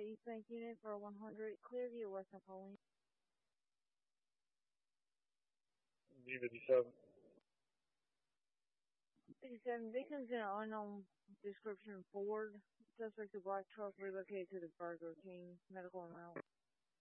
East Bank unit for 100, Clearview, West Napoleon. D57. 57, victims in an unknown description Ford. Suspect a black truck relocated to the Burger King. Medical amount.